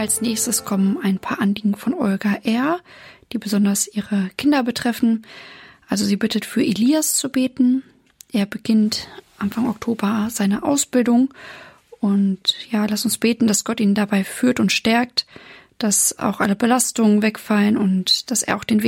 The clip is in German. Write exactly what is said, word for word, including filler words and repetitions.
Als nächstes kommen ein paar Anliegen von Olga R., die besonders ihre Kinder betreffen. Also sie bittet für Elias zu beten. Er beginnt Anfang Oktober seine Ausbildung. Und ja, lass uns beten, dass Gott ihn dabei führt und stärkt, dass auch alle Belastungen wegfallen und dass er auch den Weg